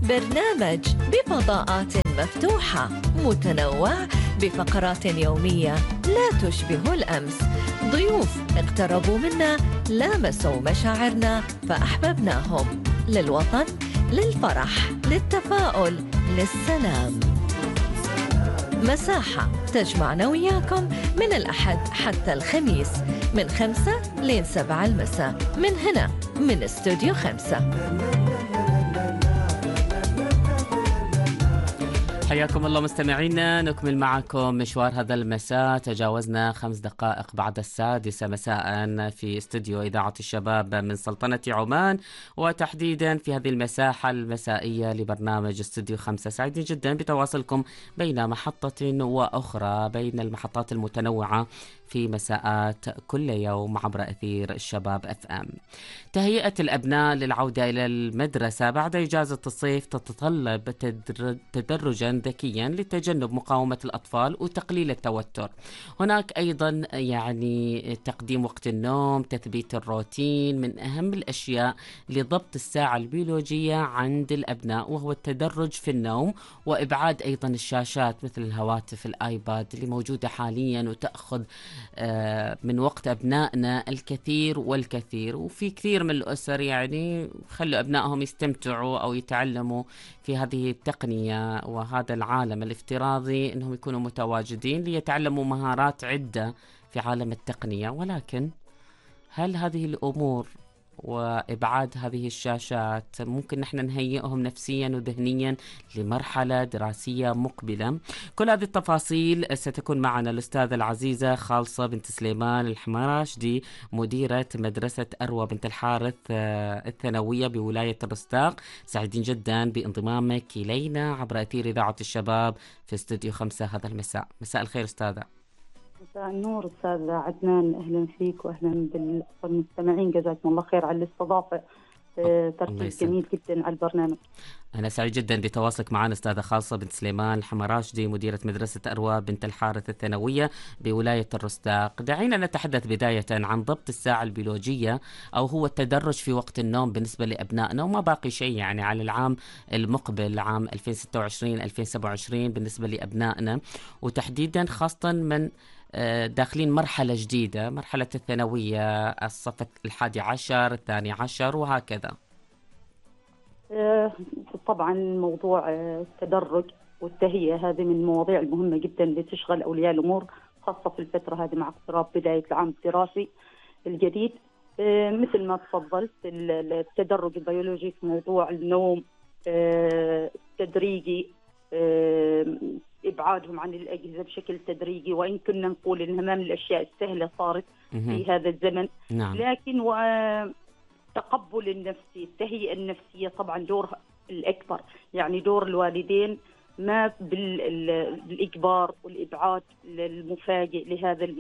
برنامج بفضاءات مفتوحة متنوع بفقرات يومية لا تشبه الأمس. ضيوف اقتربوا منا، لامسوا مشاعرنا فأحببناهم. للوطن، للفرح، للتفاؤل، للسلام. مساحة تجمعنا وياكم من الأحد حتى الخميس من 5 لين 7 المساء من هنا من استوديو 5. حياكم الله مستمعينا، نكمل معكم مشوار هذا المساء. تجاوزنا 5 دقائق بعد 6 مساء في استوديو إذاعة الشباب من سلطنة عمان، وتحديدا في هذه المساحة المسائية لبرنامج استوديو 5. سعيدين جدا بتواصلكم بين محطة وأخرى، بين المحطات المتنوعة في مساءات كل يوم عبر أثير الشباب FM. تهيئة الأبناء للعودة إلى المدرسة بعد إجازة الصيف تتطلب تدرجا ذكيا لتجنب مقاومة الأطفال وتقليل التوتر. هناك أيضا تقديم وقت النوم، تثبيت الروتين من أهم الأشياء لضبط الساعة البيولوجية عند الأبناء، وهو التدرج في النوم، وإبعاد أيضا الشاشات مثل الهواتف الآيباد اللي موجودة حاليا وتأخذ من وقت أبنائنا الكثير والكثير. وفي كثير من الأسر خلوا أبنائهم يستمتعوا أو يتعلموا في هذه التقنية وهذا العالم الافتراضي، أنهم يكونوا متواجدين ليتعلموا مهارات عدة في عالم التقنية. ولكن هل هذه الأمور وإبعاد هذه الشاشات ممكن نحن نهيئهم نفسيا وذهنيا لمرحلة دراسية مقبلة؟ كل هذه التفاصيل ستكون معنا الأستاذة العزيزة خالصة بنت سليمان الحمراشدي، مديرة مدرسة أروى بنت الحارث الثانوية بولاية الرستاق. سعيدين جدا بانضمامك إلينا عبر أثير إذاعة الشباب في استوديو 5 هذا المساء. مساء الخير أستاذة. مساء النور أستاذ عدنان، أهلا فيك وأهلا بالمستمعين. جزاكم الله خير على الاستضافة، ترتيب جميل جدا على البرنامج. أنا سعيد جدا بتواصلك معنا أستاذة خالصة بنت سليمان الحمراشدي، مديرة مدرسة أروى بنت الحارث الثانوية بولاية الرستاق. دعينا نتحدث بداية عن ضبط الساعة البيولوجية، أو هو التدرج في وقت النوم بالنسبة لأبنائنا، وما باقي شيء على العام المقبل عام 2026-2027 بالنسبة لأبنائنا، وتحديدا خاصة من داخلين مرحلة جديدة، مرحلة الثانوية، الصف 11 12 وهكذا. طبعا موضوع التدرج والتهيئة هذه من المواضيع المهمة جدا اللي تشغل أولياء الأمور، خاصة في الفترة هذه مع اقتراب بداية العام الدراسي الجديد. مثل ما تفضلت، التدرج البيولوجي في موضوع النوم تدريجي، إبعادهم عن الأجهزة بشكل تدريجي، وإن كنا نقول إنها من الأشياء السهلة صارت في هذا الزمن. نعم. لكن تقبل النفسي، التهيئة النفسية طبعا دورها الأكبر، دور الوالدين ما بالإجبار والإبعاد المفاجئ لهذا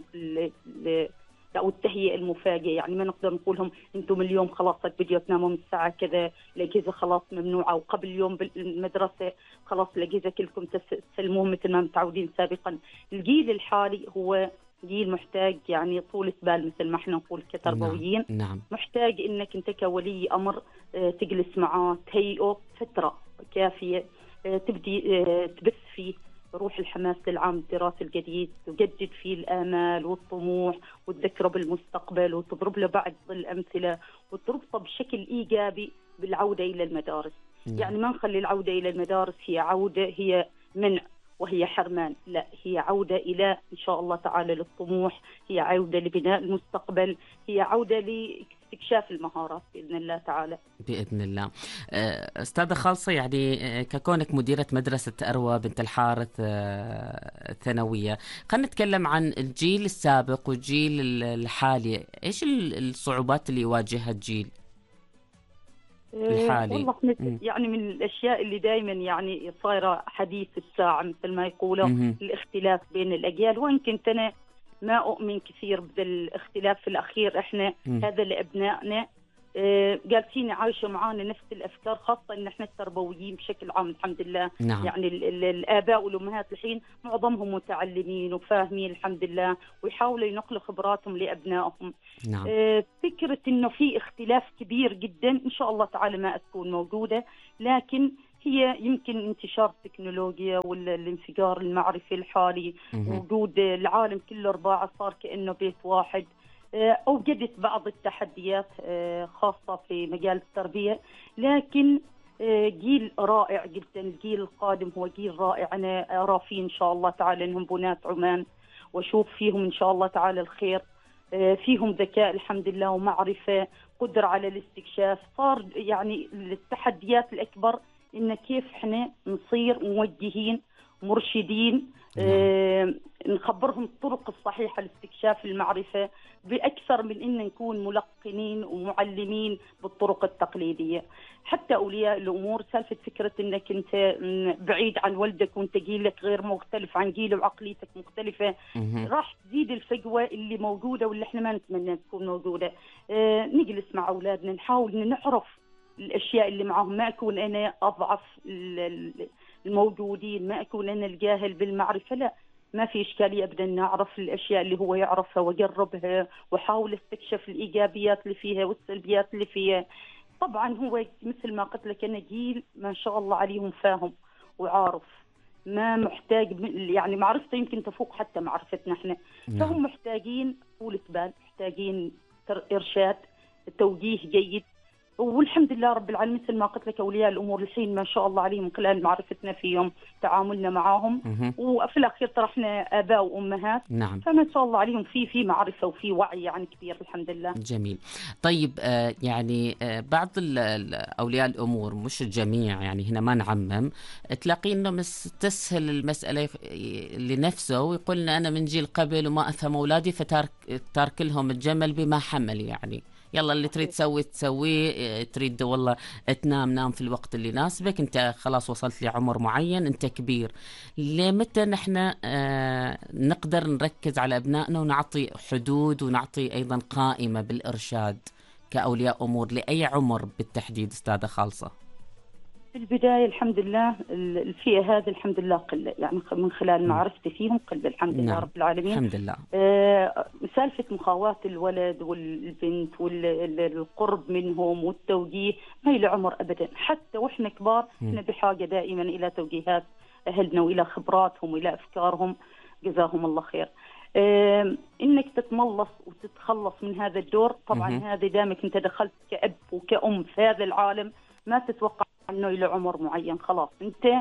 أو التهيئة المفاجئة. ما نقدر نقولهم أنتم اليوم خلاص بديوا تناموا من الساعة كذا، الأجهزة خلاص ممنوعة، وقبل اليوم بالمدرسة خلاص الأجهزة كلكم تسلموهم مثل ما متعودين سابقا. الجيل الحالي هو جيل محتاج طولة بال مثل ما احنا نقول كتربويين. نعم. محتاج انك انت كولي امر تجلس معاه، تهيئه فترة كافية، تبدي تبث فيه روح الحماس للعام الدراسي الجديد، تجدد فيه الآمال والطموح، وتذكره بالمستقبل، وتضرب له بعض الأمثلة، وتربطه بشكل إيجابي بالعودة إلى المدارس. ما نخلي العودة إلى المدارس هي عودة، هي منع وهي حرمان، لا، هي عودة إلى إن شاء الله تعالى للطموح، هي عودة لبناء المستقبل، هي عودة لاستكشاف المهارات بإذن الله تعالى. بإذن الله. أستاذة خالصة، ككونك مديرة مدرسة أروى بنت الحارث الثانوية، خلينا نتكلم عن الجيل السابق والجيل الحالي. إيش الصعوبات اللي يواجهها الجيل الحالي؟ والله من الأشياء اللي دائما صايرة حديث الساعة مثل ما يقولوا، الاختلاف بين الأجيال. وإن كنت أنا ما أؤمن كثير بالاختلاف في الأخير، إحنا هذا لأبنائنا جالسين عايشة معانا نفس الأفكار، خاصة إن إحنا التربويين بشكل عام الحمد لله. نعم. الآباء والأمهات الحين معظمهم متعلمين وفاهمين الحمد لله، ويحاولوا ينقلوا خبراتهم لأبنائهم. نعم. فكرة إنه في اختلاف كبير جدا إن شاء الله تعالى ما تكون موجودة، لكن هي يمكن انتشار التكنولوجيا والانفجار المعرفي الحالي، وجود العالم كله 4 صار كأنه بيت واحد. أوجدت بعض التحديات خاصة في مجال التربية، لكن جيل رائع جدا. الجيل القادم هو جيل رائع، أنا أرى فيه إن شاء الله تعالى أنهم بنات عمان، وأشوف فيهم إن شاء الله تعالى الخير. فيهم ذكاء الحمد لله ومعرفة، قدرة على الاستكشاف. صار يعني التحديات الأكبر إن كيف إحنا نصير موجهين مرشدين، نخبرهم الطرق الصحيحة لاستكشاف المعرفة بأكثر من إن نكون ملقنين ومعلمين بالطرق التقليدية. حتى أولياء الأمور سالفة فكرة إنك أنت بعيد عن والدك وأنت جيلك غير مختلف عن جيله وعقليتك مختلفة، راح تزيد الفجوة اللي موجودة واللي إحنا ما نتمنى تكون موجودة. نجلس مع أولادنا نحاول إن نعرف الأشياء اللي معهم، ما أكون أنا أضعف الموجودين، ما أكون أنا الجاهل بالمعرفة، لا، ما في إشكالية أبدا نعرف الأشياء اللي هو يعرفها وجربها وحاول استكشف الإيجابيات اللي فيها والسلبيات اللي فيها. طبعا هو مثل ما قلت لك أنا جيل ما شاء الله عليهم فاهم وعارف، ما محتاج يعني معرفته يمكن تفوق حتى معرفتنا احنا. فهم محتاجين طولة بال، محتاجين إرشاد، توجيه جيد. والحمد لله رب العالمين مثل ما قلت لك أولياء الأمور الحين ما شاء الله عليهم خلال معرفتنا فيهم، تعاملنا معاهم، وفي الأخير ترى احنا آباء وأمهات. نعم. فما شاء الله عليهم في معرفة وفي وعي يعني كبير الحمد لله. جميل. طيب يعني بعض أولياء الأمور، مش الجميع يعني هنا ما نعمم، تلاقي إنه مستسهل المسألة لنفسه ويقول أنا من جيل قبل وما أفهم أولادي فتارك لهم الجمل بما حمل. يعني يلا اللي تريد تسويه، تريد والله تنام نام في الوقت اللي يناسبك، انت خلاص وصلت لعمر معين، انت كبير. لمتى نحن نقدر نركز على أبنائنا ونعطي حدود ونعطي أيضا قائمة بالإرشاد كأولياء أمور لأي عمر بالتحديد أستاذة خالصة؟ في البداية الحمد لله الفئة هذه الحمد لله قلة، يعني من خلال معرفتي فيهم قلة الحمد لله رب العالمين. الحمد لله. سالفة مخاواة الولد والبنت والقرب منهم والتوجيه ما هي لعمر أبدا، حتى وإحنا كبار إحنا بحاجة دائما إلى توجيهات أهلنا وإلى خبراتهم وإلى أفكارهم، جزاهم الله خير. إنك تتملص وتتخلص من هذا الدور، طبعا هذا دامك أنت دخلت كأب وكأم في هذا العالم ما تتوقع انه الى عمر معين، خلاص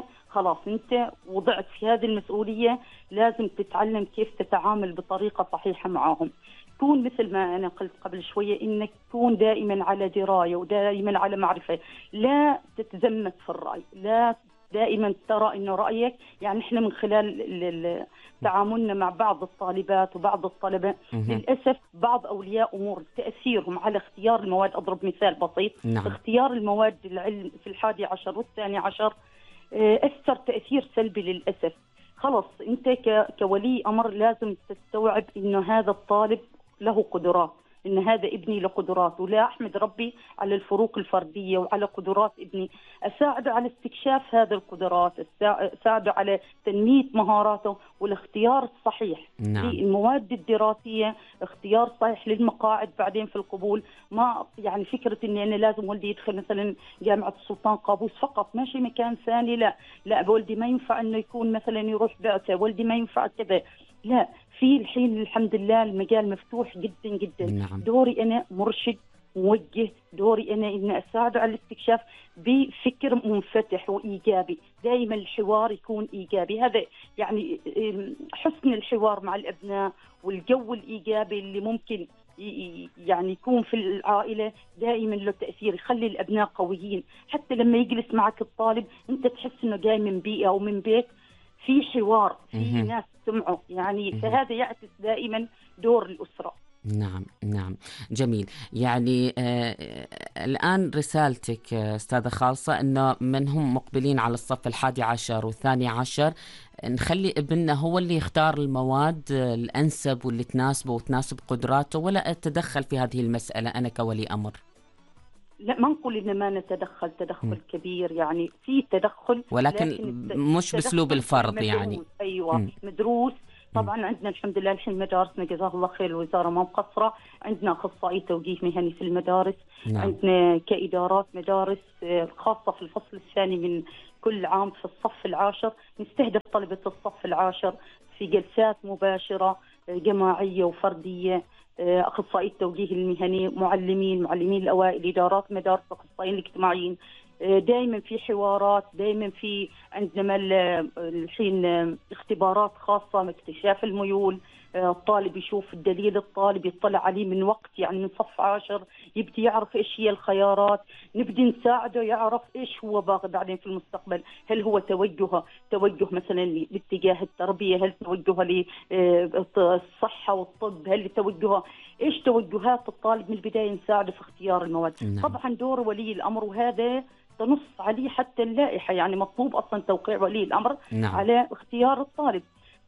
انت وضعت في هذه المسؤوليه، لازم تتعلم كيف تتعامل بطريقه صحيحه معهم. تكون مثل ما انا قلت قبل شويه، انك تكون دائما على درايه ودائما على معرفه، لا تتزمت في الراي، لا دائما ترى انه رايك. يعني احنا من خلال تعاملنا مع بعض الطالبات وبعض الطلبه للاسف بعض اولياء امور تاثيرهم على اختيار المواد، اضرب مثال بسيط. اختيار المواد العلم في 11 وال12 اثر تاثير سلبي للاسف. خلاص انت كولي امر لازم تستوعب انه هذا الطالب له قدرات، إن هذا ابني له قدرات، ولا أحمد ربي على الفروق الفردية وعلى قدرات ابني، أساعده على استكشاف هذه القدرات، أساعده على تنمية مهاراته والاختيار الصحيح للمواد الدراسية، اختيار صحيح للمقاعد بعدين في القبول. ما يعني فكرة إني أنا لازم ولدي يدخل مثلا جامعة السلطان قابوس فقط، ماشي مكان ثاني، لا ولدي ما ينفع إنه يكون مثلا يروح بعثة، ولدي ما ينفع كذا، لا. في الحين الحمد لله المجال مفتوح جدا جدا. دوري أنا مرشد موجه، دوري أنا إن أساعد على الاستكشاف بفكر منفتح وإيجابي، دائما الحوار يكون إيجابي. هذا يعني حسن الحوار مع الأبناء والجو الإيجابي اللي ممكن يعني يكون في العائلة دائما له تأثير، يخلي الأبناء قويين. حتى لما يجلس معك الطالب أنت تحس إنه جاي من بيئة أو من بيت في حوار، في ناس سمعوا، يعني فهذا يعكس دائما دور الأسرة. نعم جميل. يعني الآن رسالتك أستاذة خالصة أنه من هم مقبلين على الصف 11 و12 نخلي ابننا هو اللي يختار المواد الأنسب واللي تناسبه وتناسب قدراته، ولا أتدخل في هذه المسألة أنا كولي أمر؟ لا، ما نقول إن ما نتدخل تدخل كبير، يعني في تدخل ولكن مش بأسلوب الفرض، يعني أيوة مدروس طبعا عندنا الحمد لله الحين مدارسنا جزاه الله خير الوزارة ما مقصرة، عندنا أخصائي توجيه مهني في المدارس. نعم. عندنا كإدارات مدارس خاصة في الفصل الثاني من كل عام في الصف العاشر نستهدف طلبة الصف العاشر في جلسات مباشرة جماعية وفردية. أخصائي التوجيه المهني، معلمين الأوائل، إدارات مدارس، أخصائيين الاجتماعيين، دائما في حوارات، دائما في عندنا الحين اختبارات خاصة اكتشاف الميول. الطالب يشوف الدليل، الطالب يطلع عليه من وقت يعني من صف 10 يبدي يعرف ايش هي الخيارات، نبدي نساعده يعرف ايش هو باغي بعدين في المستقبل. هل هو توجه مثلا لاتجاه التربية، هل توجهه للصحة والطب، هل توجهه ايش توجهات الطالب من البداية، نساعده في اختيار المواد. نعم. طبعا دور ولي الأمر، وهذا تنص عليه حتى اللائحة، يعني مطلوب أصلا توقيع ولي الأمر. نعم. على اختيار الطالب.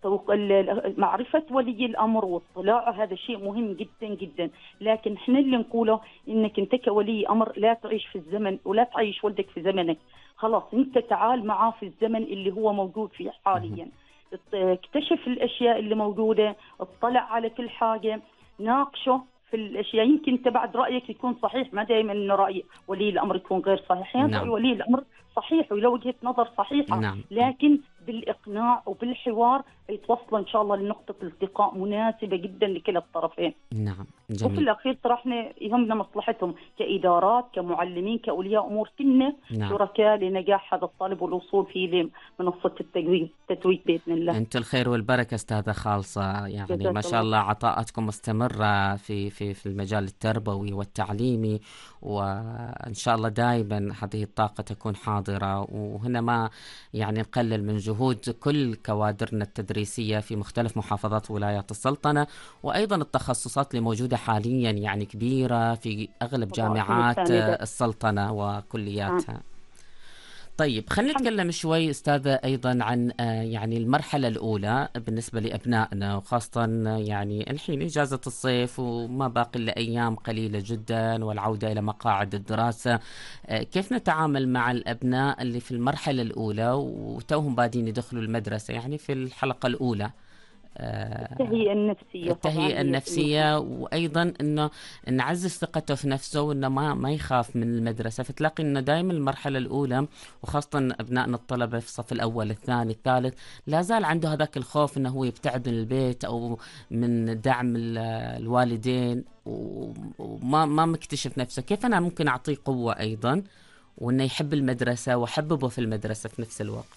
معرفة ولي الأمر واطلاعه هذا شيء مهم جدا جدا. لكن احنا اللي نقوله إنك أنت كولي أمر لا تعيش في الزمن ولا تعيش ولدك في زمنك، خلاص أنت تعال معاه في الزمن اللي هو موجود فيه حاليا، اكتشف الأشياء اللي موجودة، اطلع على كل حاجة، ناقشه في الأشياء. يمكن أنت بعد رأيك يكون صحيح، ما دائما إنه رأي ولي الأمر يكون غير صحيح، يعني نعم. رأي ولي الأمر صحيح وله وجهة نظر صحيحة. نعم. لكن بالإقناع وبالحوار يتوصل إن شاء الله لنقطة التقاء مناسبة جدا لكلا الطرفين. نعم. وفي جميل. الأخير ترى احنا يهمنا مصلحتهم كإدارات، كمعلمين، كأولياء أمور، كنا نعم. شركاء لنجاح هذا الطالب والوصول فيه لمنصة التتويج بإذن الله. أنت الخير والبركة أستاذة خالصة، يعني ما شاء الله عطاءاتكم مستمرة في المجال التربوي والتعليمي، وإن شاء الله دائما هذه الطاقة تكون حاضرة. وهنا ما يعني نقلل من جهود كل كوادرنا التدريسية في مختلف محافظات ولايات السلطنة، وأيضا التخصصات اللي موجودة حاليا يعني كبيرة في أغلب جامعات السلطنة وكلياتها. طيب خلينا نتكلم شوي أستاذة أيضا عن يعني المرحلة الأولى بالنسبة لأبنائنا، وخاصة يعني الحين إجازة الصيف وما باقي إلا أيام قليلة جدا والعودة إلى مقاعد الدراسة. كيف نتعامل مع الأبناء اللي في المرحلة الأولى وتوهم بادين يدخلوا المدرسة، يعني في الحلقة الأولى؟ التهيئة النفسية وأيضا أنه نعزز ثقته في نفسه وأنه ما يخاف من المدرسة. فتلاقي أنه دائما المرحلة الأولى وخاصة أبنائنا الطلبة في الصف الأول الثاني الثالث لا زال عنده هذاك الخوف أنه هو يبتعد من البيت أو من دعم الوالدين وما مكتشف نفسه. كيف أنا ممكن أعطيه قوة أيضا وأنه يحب المدرسة وحببه في المدرسة في نفس الوقت؟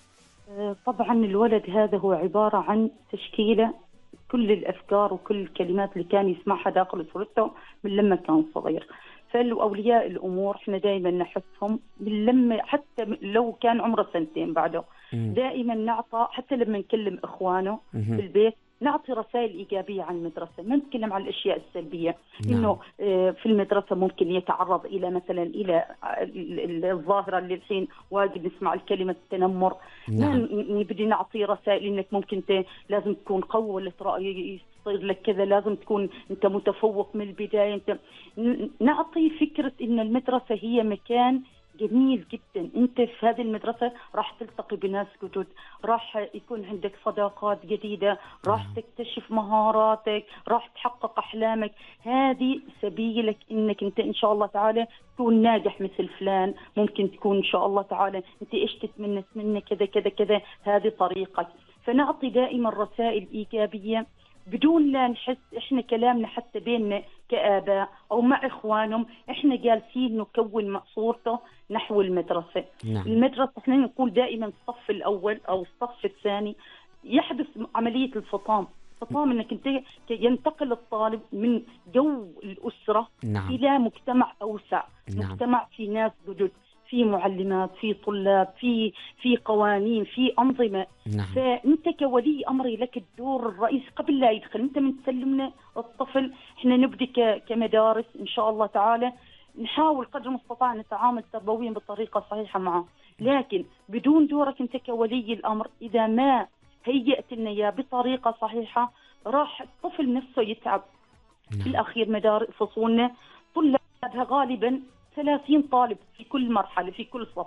طبعا الولد هذا هو عبارة عن تشكيلة كل الأفكار وكل الكلمات اللي كان يسمعها داخل أسرته من لما كان صغير. فالأولياء الأمور احنا دائما نحثهم من لما حتى لو كان عمره سنتين بعده دائما نعطى، حتى لما نكلم إخوانه في البيت نعطي رسائل إيجابية عن المدرسة، ما نتكلم عن الأشياء السلبية. إنه في المدرسة ممكن يتعرض إلى مثلا إلى الظاهرة اللي الحين واجد نسمع الكلمة التنمر. نبدي نعطي رسائل إنك ممكن لازم تكون قوي ولا يصير لك كذا، لازم تكون أنت متفوق من البداية. أنت نعطي فكرة إن المدرسة هي مكان جميل جدا، انت في هذه المدرسة راح تلتقي بناس جدد، راح يكون عندك صداقات جديدة، راح تكتشف مهاراتك، راح تحقق أحلامك. هذه سبيلك انك انت ان شاء الله تعالى تكون ناجح مثل فلان، ممكن تكون ان شاء الله تعالى انت ايش تتمنى كذا كذا كذا، هذه طريقك. فنعطي دائما رسائل إيجابية بدون لا نحس احنا كلامنا حتى بيننا كآباء او مع اخوانهم احنا جالسين نكون مقصورته نحو المدرسة. المدرسة احنا نقول دائما الصف الاول او الصف الثاني يحدث عملية الفطام انك انت ينتقل الطالب من جو الأسرة الى مجتمع اوسع، مجتمع في ناس جدد، في معلمات، في طلاب، في قوانين، في أنظمة. فأنت كولي أمري لك الدور الرئيسي قبل لا يدخل. أنت من تسلمنا الطفل، إحنا نبدأ كمدارس إن شاء الله تعالى نحاول قدر المستطاع نتعامل تربويا بطريقة صحيحة معه، لكن بدون دورك أنت كولي الأمر إذا ما هيئت لنا بطريقة صحيحة راح الطفل نفسه يتعب. في الأخير مدارس فصولنا طلابها غالبا 30 طالب في كل مرحلة في كل صف،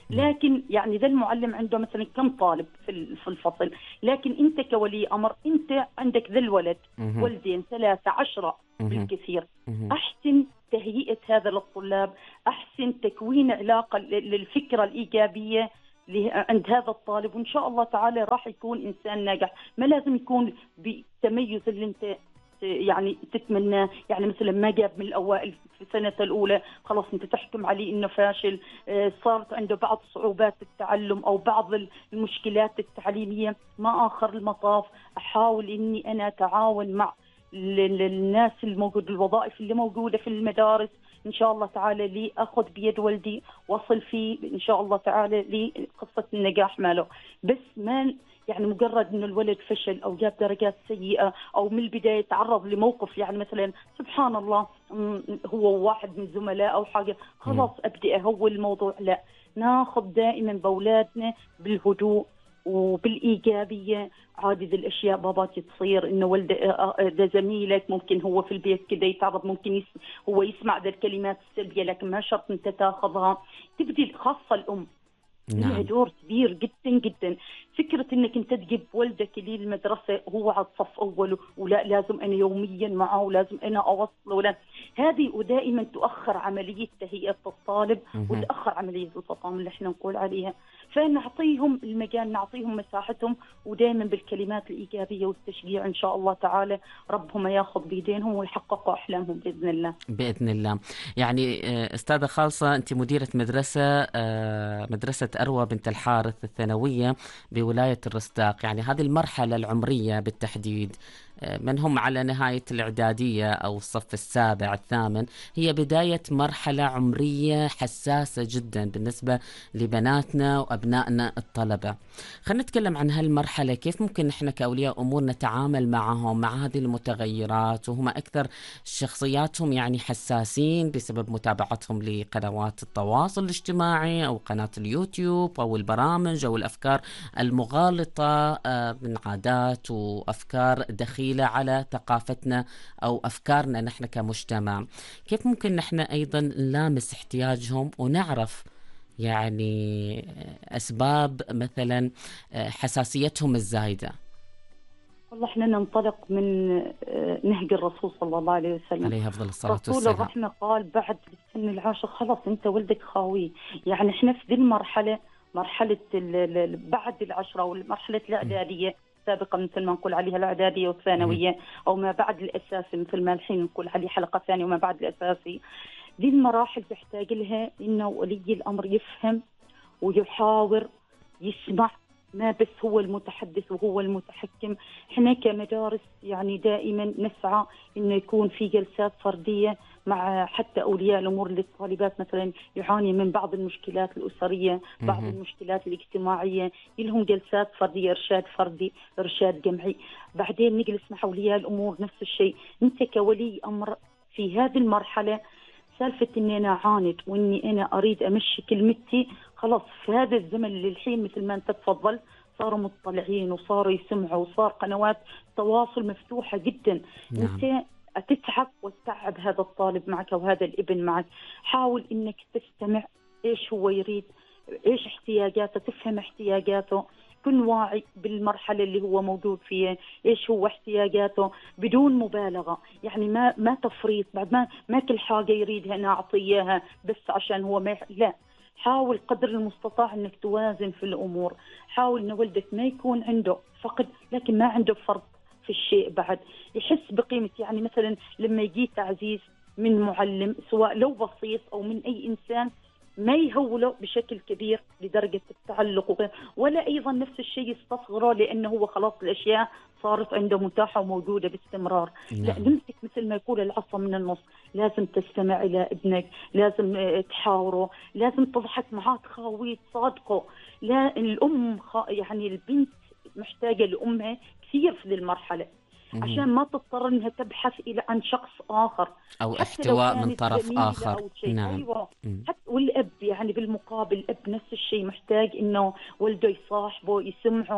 لكن يعني ذا المعلم عنده مثلا كم طالب في الفصل، لكن أنت كولي أمر أنت عندك ذا الولد ولدين 3 10 بالكثير، أحسن تهيئة هذا للطلاب، أحسن تكوين علاقة للفكرة الإيجابية عند هذا الطالب، وإن شاء الله تعالى راح يكون إنسان ناجح. ما لازم يكون بتميز اللي أنت يعني تتمناه، يعني مثلا ما جاب من الأوائل في سنة الأولى خلاص أنت تحكم عليه إنه فاشل، صارت عنده بعض صعوبات التعلم أو بعض المشكلات التعليمية. ما آخر المطاف أحاول إني أنا أتعاون مع الناس الموجود، الوظائف اللي موجودة في المدارس إن شاء الله تعالى، لي أخذ بيد ولدي وصل فيه إن شاء الله تعالى لقصة النجاح ماله. بس ما يعني مجرد إنه الولد فشل أو جاب درجات سيئة أو من البداية تعرض لموقف يعني مثلا سبحان الله هو واحد من زملاء أو حاجة خلاص أبدأ أهول الموضوع. لا، ناخذ دائما بأولادنا بالهدوء وبالإيجابية. عادي ذي الأشياء باباك تصير، إنه ده زميلك ممكن هو في البيت كده يتعرض، ممكن هو يسمع ذي الكلمات السلبية، لكن ما شرط أنت تاخذها. تبدي خاصة الأم لها دور كبير جدا جدا. فكرة انك انت تجيب ولدك للمدرسة هو على الصف اول ولا لازم انا يوميا معه ولازم انا اوصله ولا هذه، ودائما تؤخر عملية تهيئة الطالب وتأخر عملية الفطام اللي احنا نقول عليها. فنعطيهم المجال، نعطيهم مساحتهم، ودائما بالكلمات الإيجابية والتشجيع إن شاء الله تعالى ربهم ياخذ بيدينهم ويحققوا أحلامهم بإذن الله. بإذن الله. يعني أستاذة خالصة، أنت مديرة مدرسة أروى بنت الحارث الثانوية بولاية الرستاق. يعني هذه المرحلة العمرية بالتحديد من هم على نهاية الإعدادية أو الصف السابع الثامن، هي بداية مرحلة عمرية حساسة جدا بالنسبة لبناتنا وأبنائنا الطلبة. خلينا نتكلم عن هالمرحلة، كيف ممكن نحن كأولياء أمور نتعامل معهم مع هذه المتغيرات، وهم أكثر شخصياتهم يعني حساسين بسبب متابعتهم لقنوات التواصل الاجتماعي أو قناة اليوتيوب أو البرامج أو الأفكار المغالطة من عادات وأفكار دخيلة على ثقافتنا أو أفكارنا نحن كمجتمع. كيف ممكن نحن أيضا نلامس احتياجهم ونعرف يعني أسباب مثلا حساسيتهم الزايدة؟ والله احنا ننطلق من نهج الرسول صلى الله عليه وسلم عليه أفضل الصلاة والسلام. رسول الرحمة قال بعد السن العاشر خلاص انت ولدك خاوي. يعني احنا في ذي المرحلة، مرحلة بعد العشرة والمرحلة الإعدادية سابقا مثل ما نقول عليها الإعدادية والثانوية، أو ما بعد الأساسي مثل ما الحين نقول عليه حلقة ثانية وما بعد الأساسي. دي المراحل تحتاج لها إنه ولي الأمر يفهم ويحاور يسمع، ما بس هو المتحدث وهو المتحكم. احنا كمدارس يعني دائما نسعى إنه يكون في جلسات فردية مع حتى أولياء الأمور للطالبات مثلا يعاني من بعض المشكلات الأسرية، بعض المشكلات الاجتماعية، لهم جلسات فردية، إرشاد فردي، إرشاد جمعي. بعدين نجلس مع أولياء الأمور نفس الشيء. أنت كولي أمر في هذه المرحلة سالفة إني أنا عاند وإني أنا أريد أمشي كلمتي، خلاص في هذا الزمن للحين مثل ما أنت تفضل صاروا مطلعين وصاروا يسمعوا وصار قنوات تواصل مفتوحة جدا. أنت تتعب وتتعب هذا الطالب معك وهذا الابن معك. حاول إنك تستمع إيش هو يريد، إيش احتياجاته، تفهم احتياجاته، كن واعي بالمرحلة اللي هو موجود فيها، إيش هو احتياجاته بدون مبالغة. يعني ما تفريط، بعد ما كل حاجة يريدها أنا أعطيها بس عشان هو لا. حاول قدر المستطاع إنك توازن في الأمور. حاول إن ولدك ما يكون عنده فقد لكن ما عنده فرط في الشيء، بعد يحس بقيمة. يعني مثلا لما يجي تعزيز من معلم سواء لو بسيط أو من أي إنسان ما يهوله بشكل كبير لدرجة التعلق، ولا أيضا نفس الشيء يستصغره لأنه هو خلاص الأشياء صارت عنده متاحة وموجودة باستمرار. لا، نمسك مثل ما يقول العصا من النص. لازم تستمع إلى ابنك، لازم تحاوره، لازم تضحك معاه، تخاويه، تصادقه. لا، الأم يعني البنت محتاجة لأمها كثير في ذي المرحلة عشان ما تضطر انها تبحث عن شخص اخر او احتواء من طرف اخر. نعم. ايوه. حتى والاب يعني بالمقابل الاب نفس الشيء محتاج انه ولده يصاحبه يسمعه.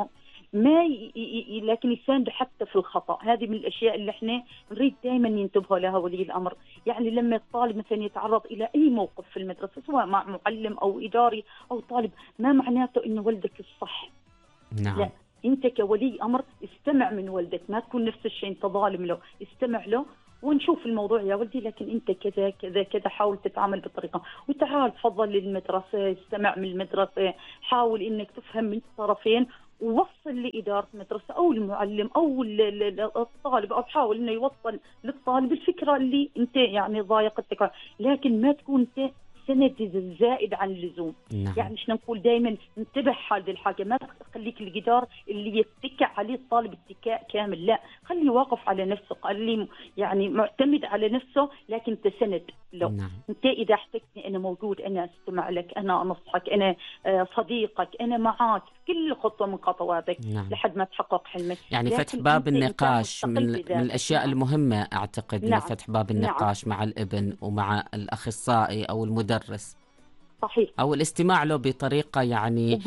لكن يساندوا حتى في الخطأ. هذه من الأشياء اللي احنا نريد دائما ينتبهوا لها ولي الأمر. يعني لما الطالب مثلا يتعرض إلى أي موقف في المدرسة سواء مع معلم أو إداري أو طالب، ما معناته إنه ولدك الصح. نعم. لا، أنت كولي أمر استمع من ولدك، ما تكون نفس الشيء أنت ظالم له، استمع له ونشوف الموضوع يا ولدي، لكن أنت كذا كذا كذا، حاول تتعامل بطريقة، وتعال تفضل للمدرسة، استمع من المدرسة، حاول إنك تفهم من الطرفين، ووصل لإدارة المدرسة أو المعلم أو الطالب، أو حاول إنه يوصل للطالب الفكرة اللي أنت يعني ضايقتك، لكن ما تكون أنت سند زائد عن اللزوم. نعم. يعني مش نقول دائما انتبه حال الحاجة، ما تخليك الجدار اللي يتكع عليه الطالب اتكاء كامل، لا، خليه واقف على نفسه، خليه يعني معتمد على نفسه، لكن تسند له. نعم. انت اذا احتجتني انا موجود، انا استمع لك، انا انصحك، انا صديقك، انا معاك كل خطوة من خطواتك. نعم. لحد ما تحقق حلمك. يعني فتح باب النقاش من الأشياء نعم. المهمة أعتقد. نعم. فتح باب النقاش مع الابن ومع الأخصائي أو المدرس. صحيح. أو الاستماع له بطريقة يعني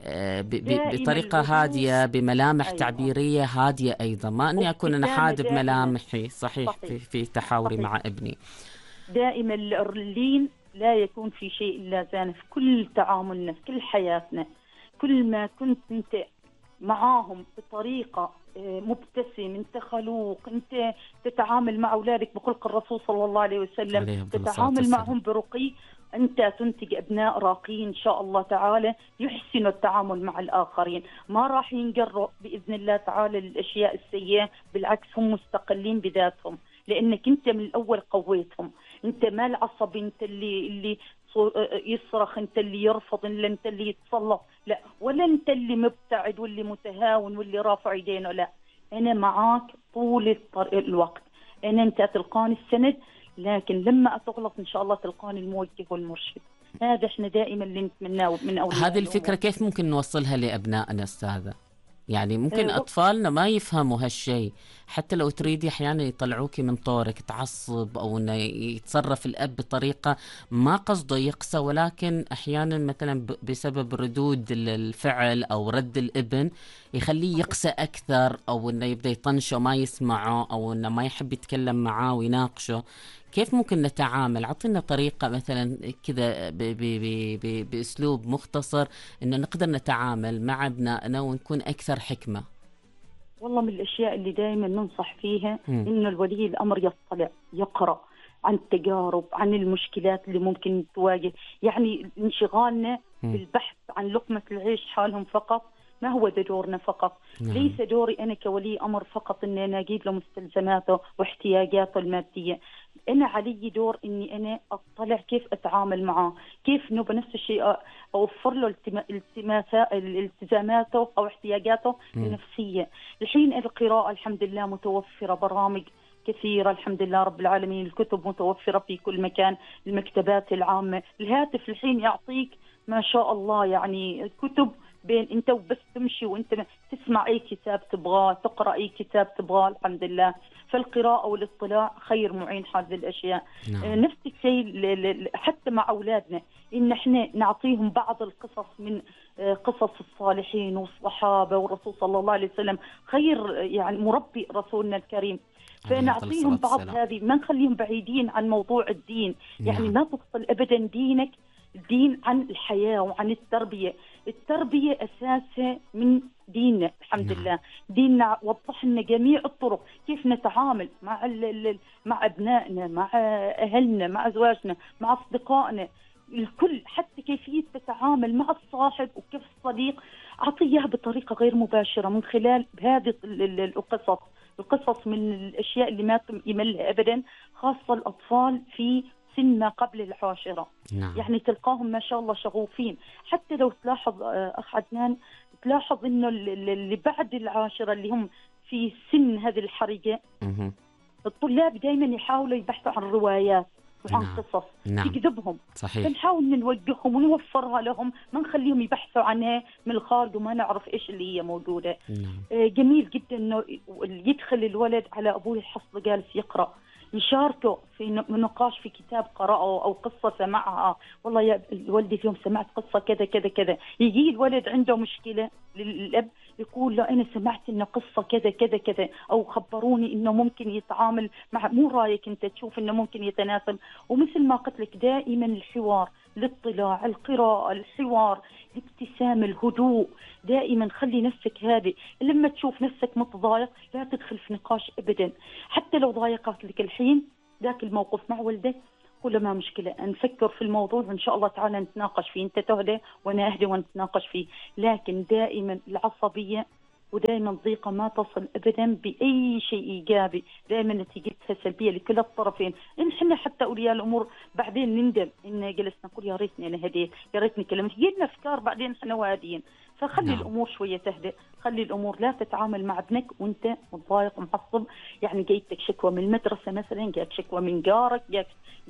بطريقة هادية، بملامح تعبيرية هادية أيضا، ما أني أكون أنا حاد بملامحي. صحيح. في تحاوري مع ابني دائما اللين لا يكون في شيء إلا زانه في كل تعاملنا، في كل حياتنا. كل ما كنت أنت معاهم بطريقة مبتسم، أنت خلوق، أنت تتعامل مع أولادك بخلق الرسول صلى الله عليه وسلم، تتعامل معهم برقي، أنت تنتج أبناء راقين إن شاء الله تعالى يحسنوا التعامل مع الآخرين، ما راح ينجروا بإذن الله تعالى للأشياء السيئة، بالعكس هم مستقلين بذاتهم، لأنك أنت من الأول قويتهم. أنت ما العصبي، أنت اللي يصرخ، أنت اللي يرفض، أنت اللي يتصلف، لا، ولا أنت اللي مبتعد واللي متهاون واللي رافع يدينه، لا، أنا معاك طول الوقت. أنت تلقاني السند، لكن لما أتغلط إن شاء الله تلقاني الموجه والمرشد. هذا إحنا دائما اللي نتمناه من أولياء. هذه الفكرة كيف ممكن نوصلها لأبنائنا أستاذة؟ يعني ممكن أطفالنا ما يفهموا هالشيء، حتى لو تريدي أحيانا يطلعوكي من طورك، تعصب أو إنه يتصرف الأب بطريقة ما قصده يقسى، ولكن أحيانا مثلا بسبب ردود الفعل أو رد الابن يخليه يقسى أكثر، أو إنه يبدأ يطنشه ما يسمعه، أو إنه ما يحب يتكلم معاه ويناقشه. كيف ممكن نتعامل؟ عطينا طريقة مثلا كذا بأسلوب مختصر إنه نقدر نتعامل مع أبنائنا ونكون أكثر حكمة. والله من الأشياء اللي دائما ننصح فيها إنه الولي الأمر يطلع، يقرأ عن التجارب، عن المشكلات اللي ممكن تواجه. يعني انشغالنا بالبحث عن لقمة العيش حالهم فقط ما هو ده دورنا فقط. ليس دوري أنا كولي أمر فقط إن أنا أجيب له مستلزماته واحتياجاته المادية. أنا علي دور إني أنا أطلع كيف أتعامل معه، كيف نبى نفس الشيء أوفر له التزاماته أو احتياجاته النفسية. الحين القراءة الحمد لله متوفرة، برامج كثيرة الحمد لله رب العالمين، الكتب متوفرة في كل مكان، المكتبات العامة، الهاتف الحين يعطيك ما شاء الله يعني كتب بين انت وبس تمشي وانت تسمع اي كتاب تبغاه، تقرأ اي كتاب تبغاه الحمد لله. فالقراءة والاطلاع خير معين هذه الاشياء. نفس الشيء حتى مع اولادنا، ان احنا نعطيهم بعض القصص من قصص الصالحين والصحابة والرسول صلى الله عليه وسلم، خير يعني مربي رسولنا الكريم. فنعطيهم بعض هذه، ما نخليهم بعيدين عن موضوع الدين. يعني ما تفصل ابدا دينك، الدين عن الحياة وعن التربية. التربية أساسها من ديننا الحمد لله. ديننا وضح لنا جميع الطرق كيف نتعامل مع أبنائنا، مع أهلنا، مع أزواجنا، مع أصدقائنا، الكل، حتى كيفية تتعامل مع الصاحب وكيف الصديق. أعطيها بطريقة غير مباشرة من خلال هذه القصص من الأشياء اللي ما يملها أبدا، خاصة الأطفال في سن ما قبل العاشرة. يعني تلقاهم ما شاء الله شغوفين. حتى لو تلاحظ أخ عدنان، تلاحظ إنه اللي بعد العاشرة اللي هم في سن هذه الحرجة، الطلاب دائما يحاولوا يبحثوا عن روايات وعن قصص تجذبهم. صحيح. فنحاول نوجههم ونوفرها لهم، ما نخليهم يبحثوا عنها من الخارج وما نعرف إيش اللي هي موجودة. جميل جدا إنه يدخل الولد على أبوه الحصل جالس يقرأ، يشاركوا في نقاش في كتاب قرأه أو قصة سمعها. والله يا ولدي اليوم سمعت قصة كذا كذا كذا. يجي الولد عنده مشكلة للأب يقول له أنا سمعت إنه قصة كذا كذا كذا، أو خبروني إنه ممكن يتعامل مع، مو رأيك أنت تشوف إنه ممكن يتناسب. ومثل ما قلت لك دائما الحوار، الاطلاع، القراءة، الحوار، الابتسام، الهدوء. دائما خلي نفسك هادئ. لما تشوف نفسك متضايق لا تدخل في نقاش أبدا، حتى لو ضايقت لك الحين ذاك الموقف مع ولدك، قول له ما مشكلة، نفكر في الموضوع وإن شاء الله تعالى نتناقش فيه، أنت تهدى وأنا أهدى ونتناقش فيه. لكن دائما العصبية ودائما الضيقة ما تصل أبدا بأي شيء إيجابي، دائما نتيجتها سلبية لكل الطرفين. إن إحنا حتى أولياء الأمور بعدين نندم إن جلسنا نقول يا ريتني أنا هديت، يا ريتني كلمت، جينا أفكار بعدين إحنا وهاديين. فخلي الأمور شوية تهدأ، خلي الأمور، لا تتعامل مع ابنك وأنت متضايق ومعصب. يعني جايتك شكوى من المدرسة مثلا، جاك شكوى من جارك، جاك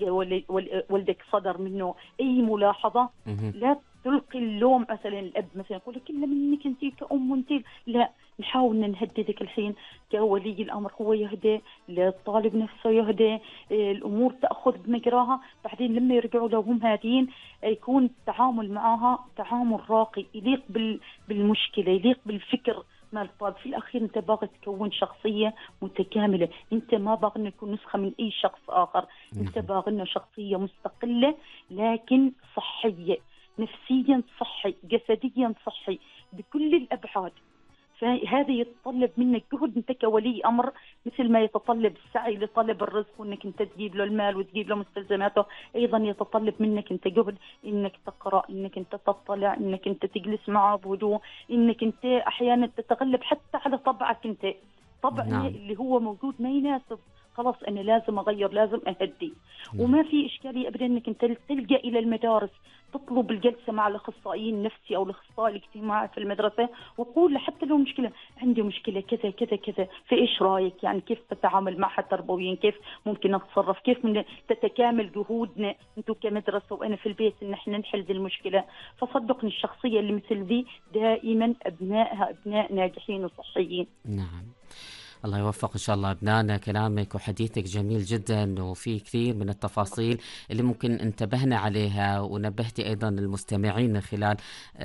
ولدك صدر منه أي ملاحظة، لا تلقي اللوم مثلا الأب مثلا يقول لك إلا منك أنت كأم وأنت، لا، نحاول نهددك الحين كولي الأمر، هو يهدى، الطالب نفسه يهدى، الأمور تأخذ بمجراها. بعدين لما يرجعوا لو هم هادين يكون التعامل معها تعامل راقي يليق بالمشكلة، يليق بالفكر مال الطالب. في الأخير أنت باغي تكون شخصية متكاملة، أنت ما باغي أن يكون نسخة من أي شخص آخر، أنت باغي أنه شخصية مستقلة لكن صحية، نفسيا صحي، جسديا صحي، بكل الأبعاد. فهذا يتطلب منك جهد أنت كولي أمر، مثل ما يتطلب السعي لطلب الرزق وأنك أنت تجيب له المال وتجيب له مستلزماته، أيضا يتطلب منك أنت جهد أنك تقرأ، أنك أنت تطلع، أنك أنت تجلس معه بهدوء، أنك أنت أحيانا تتغلب حتى على طبعك أنت، طبعا اللي هو موجود ما يناسب، خلاص أنا لازم أغير، لازم أهدي. وما في إشكالية أبدا أنك أنت تلجأ إلى المدارس، تطلب الجلسة مع الأخصائي النفسي أو الأخصائي الاجتماعي في المدرسة، وقول حتى لو مشكلة، عندي مشكلة كذا كذا كذا، في إيش رأيك؟ يعني كيف تتعامل معها تربويا، كيف ممكن نتصرف، كيف من تتكامل جهودنا أنتم كمدرسة وأنا في البيت إن إحنا نحل ذي المشكلة. فصدقني الشخصية اللي مثل ذي دائما أبنائها أبناء ناجحين وصحيين. نعم، الله يوفق إن شاء الله أبنائنا. كلامك وحديثك جميل جدا، وفي كثير من التفاصيل اللي ممكن انتبهنا عليها، ونبهتي أيضا المستمعين من خلال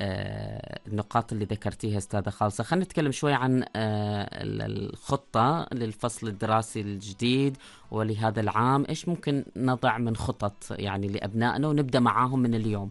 النقاط اللي ذكرتيها أستاذة خالصة. خلينا نتكلم شوي عن الخطة للفصل الدراسي الجديد ولهذا العام. إيش ممكن نضع من خطط يعني لأبنائنا ونبدأ معاهم من اليوم؟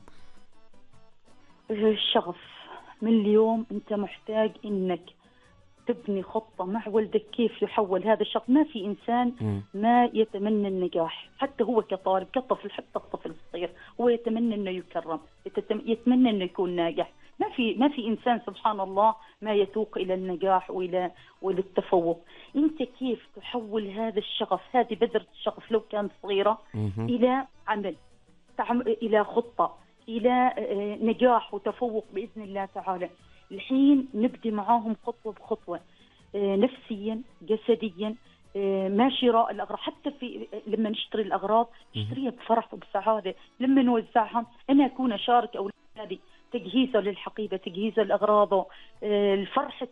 الشغف من اليوم، أنت محتاج إنك تبني خطة مع ولدك كيف يحول هذا الشخص. ما في إنسان ما يتمنى النجاح، حتى هو كطالب كطفل، حتى الطفل الصغير هو يتمنى إنه يكرم، يتمنى إنه يكون ناجح. ما في إنسان سبحان الله ما يتوق إلى النجاح وللتفوق. أنت كيف تحول هذا الشغف، هذه بذرة الشغف لو كانت صغيرة، إلى عمل، إلى خطة، إلى نجاح وتفوق بإذن الله تعالى. الحين نبدي معاهم خطوة بخطوة، نفسيا، جسديا، ما شراء الأغراض. حتى لما نشتري الأغراض نشتريها بفرح وبسعادة، لما نوزعها أنا أكون أشارك أولادي تجهيزه للحقيبة، تجهيزه لأغراضه، الفرحة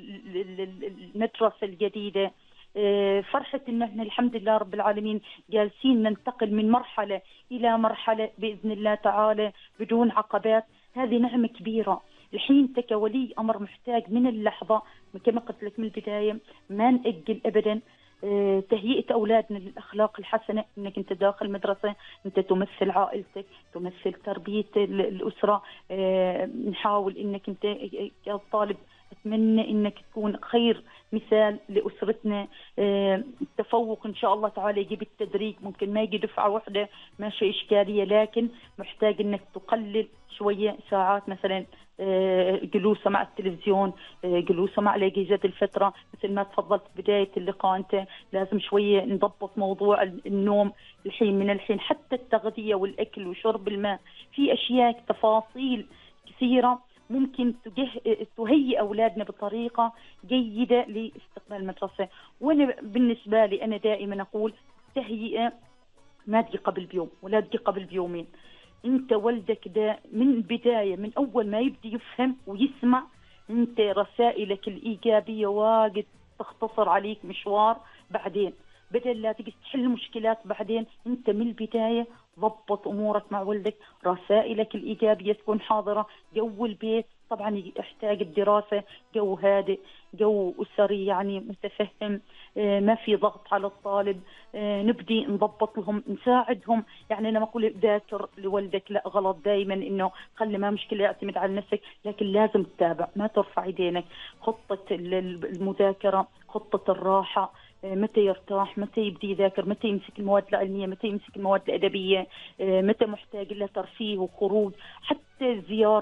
المدرسة الجديدة، فرحة إن إحنا الحمد لله رب العالمين جالسين ننتقل من مرحلة إلى مرحلة بإذن الله تعالى بدون عقبات. هذه نعمة كبيرة. الحين أنت كولي أمر محتاج من اللحظة كما قلت لك من البداية ما نأجل أبدا تهيئة أولادنا للأخلاق الحسنة. إنك أنت داخل مدرسة أنت تمثل عائلتك، تمثل تربية الأسرة. نحاول إنك أنت كطالب أتمنى إنك تكون خير مثال لأسرتنا. التفوق إن شاء الله تعالى يجي بالتدريج، ممكن ما يجي دفعة واحدة، ما شيء إشكالية، لكن محتاج إنك تقلل شوية ساعات مثلا جلوسه مع التلفزيون، جلوسه مع الأجهزة الفترة. مثل ما تفضلت بداية اللقاء أنت لازم شوية نضبط موضوع النوم من الحين حتى التغذية والأكل وشرب الماء. في أشياء تفاصيل كثيرة ممكن تهيئ أولادنا بطريقة جيدة لاستقبال المدرسة. وأنا بالنسبة لي أنا دائما أقول تهيئة ما تجي قبل بيوم ولا تجي قبل بيومين. أنت ولدك ده من البداية، من أول ما يبدي يفهم ويسمع، أنت رسائلك الإيجابية واجد تختصر عليك مشوار. بعدين بدل لا تجي تحل مشكلات بعدين، أنت من البداية ضبط أمورك مع ولدك، رسائلك الإيجابية تكون حاضرة، جو البيت طبعا يحتاج الدراسة جو هادئ، جو أسري يعني متفهم، ما في ضغط على الطالب، نبدي نضبط لهم نساعدهم. يعني أنا ما أقول ذاكر لولدك، لا غلط دائما إنه خلي ما مشكلة اعتمد على نفسك، لكن لازم تتابع، ما ترفع يدينك. خطة المذاكرة، خطة الراحة، متى يرتاح، متى يبدي يذاكر، متى يمسك المواد العلمية، متى يمسك المواد الأدبية، متى محتاج له ترفيه وخروج، حتى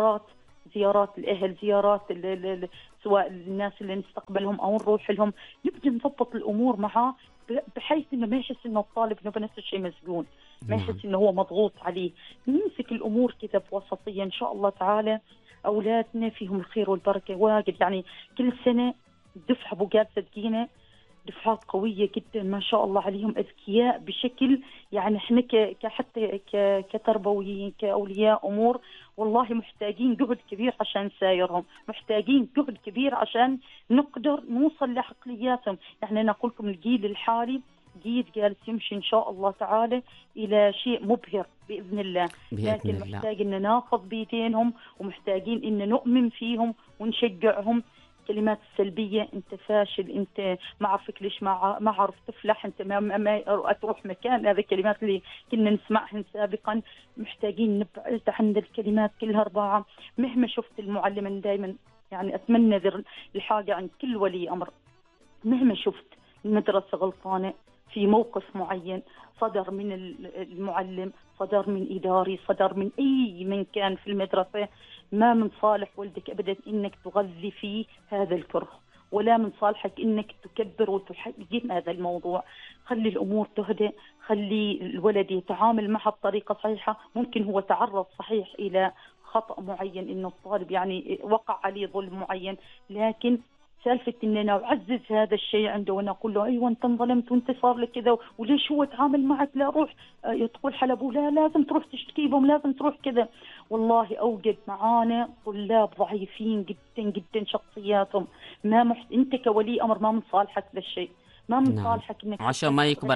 زيارات الأهل، زيارات سواء الناس اللي نستقبلهم أو نروح لهم، نبدأ نضبط الأمور معاه بحيث إنه ما يحس إنه الطالب إنه بنفس الشيء مسجون، ما يحس إنه هو مضغوط عليه. نمسك الأمور كذا بوسطية إن شاء الله تعالى. أولادنا فيهم الخير والبركة واجد، يعني كل سنة دفعة بقال صدقينا، دفعات قوية جدا ما شاء الله عليهم، أذكياء بشكل يعني احنا حتى كتربويين كأولياء أمور والله محتاجين جهد كبير عشان نسايرهم، محتاجين جهد كبير عشان نقدر نوصل لعقلياتهم. يعني أنا أقول لكم الجيل الحالي جيل جالس يمشي إن شاء الله تعالى إلى شيء مبهر بإذن الله، لكن محتاج إن ناخذ بيدينهم، ومحتاجين إن نؤمن فيهم ونشجعهم. كلمات السلبية، انت فاشل، انت ما عرفك ليش ما عرفت تفلح، انت ما تروح مكان، هذه الكلمات اللي كنا نسمعها سابقا. محتاجين نبعد عن الكلمات كلها 4. مهما شفت المعلم، دائما يعني اتمنى ذر الحاجة عن كل ولي امر، مهما شفت المدرسة غلطانة في موقف معين، صدر من المعلم، صدر من إداري، صدر من أي من كان في المدرسة، ما من صالح ولدك أبدا إنك تغذي فيه هذا الكره، ولا من صالحك إنك تكبر وتحجم هذا الموضوع. خلي الأمور تهدأ، خلي الولد يتعامل معها بطريقة صحيحة. ممكن هو تعرض صحيح إلى خطأ معين، إنه الطالب يعني وقع عليه ظلم معين، لكن سالفة إننا نعزز هذا الشيء عنده ونقول له أيوة أنت انظلمت وأنت صار لك كذا وليش هو تعامل معك، لا روح يدخل حلبه، لا لازم تروح تشتكي بهم، لازم تروح كذا. والله أوجد معانا طلاب ضعيفين جدا جدا شخصياتهم، أنت كولي أمر ما من صالحك ذا الشيء، ما من صالحك إنك عشان ما يكبر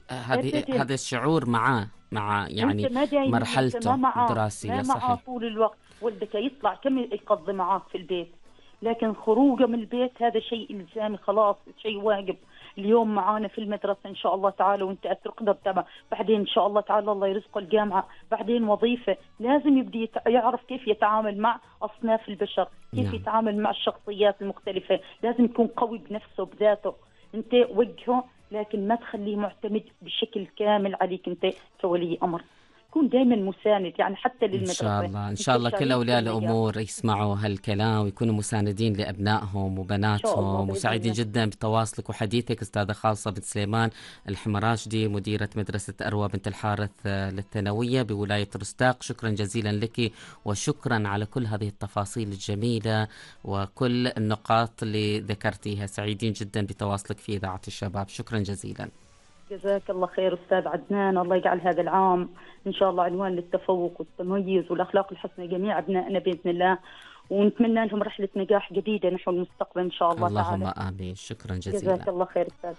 هذا الشعور مع يعني مرحلته الدراسية. ما معاه طول الوقت. ولدك يطلع كم يقضي معاك في البيت، لكن خروجه من البيت هذا شيء إلزامي، خلاص شيء واجب. اليوم معانا في المدرسة إن شاء الله تعالى وانت تقدر تبع، بعدين إن شاء الله تعالى الله يرزقه الجامعة، بعدين وظيفة، لازم يبدي يعرف كيف يتعامل مع أصناف البشر، كيف يتعامل مع الشخصيات المختلفة، لازم يكون قوي بنفسه بذاته. انت وجهه، لكن ما تخليه معتمد بشكل كامل عليك انت كولي أمر. كون دائما مساند، يعني حتى للمدرسة. إن شاء الله كل أولياء الأمور يسمعوا هالكلام ويكونوا مساندين لأبنائهم وبناتهم. وسعيدين جدا بتواصلك وحديثك أستاذة خالصة بنت سليمان الحمراشدي، مديرة مدرسة أروى بنت الحارث للثانوية بولاية رستاق. شكرا جزيلا لك، وشكرا على كل هذه التفاصيل الجميلة وكل النقاط اللي ذكرتيها. سعيدين جدا بتواصلك في إذاعة الشباب. شكرا جزيلا. جزاك الله خير أستاذ عدنان، الله يجعل هذا العام إن شاء الله عنوان للتفوق والتميز والأخلاق الحسنة جميع أبنائنا بإذن الله، ونتمنى لهم رحلة نجاح جديدة نحو المستقبل إن شاء الله تعالى. اللهم آمين. شكرا جزيلا. جزاك الله خير أستاذ.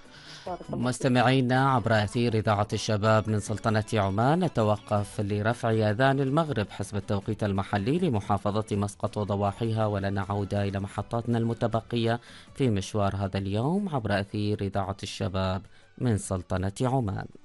مستمعينا عبر أثير إذاعة الشباب من سلطنة عمان، نتوقف لرفع أذان المغرب حسب التوقيت المحلي لمحافظة مسقط وضواحيها، ولن نعود إلى محطاتنا المتبقية في مشوار هذا اليوم عبر أثير إذاعة الشباب من سلطنة عمان.